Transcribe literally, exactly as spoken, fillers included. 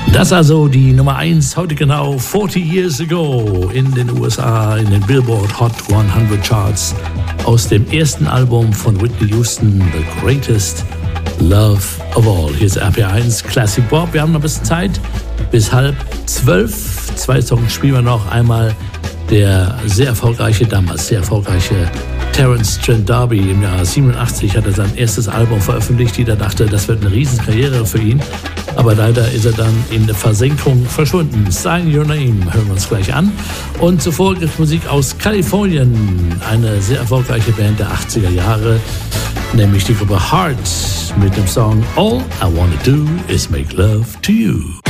Das also die Nummer eins heute genau forty years ago in den U S A in den Billboard Hot hundert Charts aus dem ersten Album von Whitney Houston, The Greatest Love of All. Hier ist R P R eins Classic Bob. Wir haben noch ein bisschen Zeit bis halb zwölf. Zwei Songs spielen wir noch. Einmal der sehr erfolgreiche, damals sehr erfolgreiche Terence Trent D'Arby. Im Jahr siebenundachtzig hat er sein erstes Album veröffentlicht. Jeder dachte, das wird eine Riesenkarriere für ihn. Aber leider ist er dann in der Versenkung verschwunden. Sign Your Name hören wir uns gleich an. Und zuvor gibt es Musik aus Kalifornien. Eine sehr erfolgreiche Band der achtziger Jahre, nämlich die Gruppe Heart mit dem Song All I Wanna Do Is Make Love to You.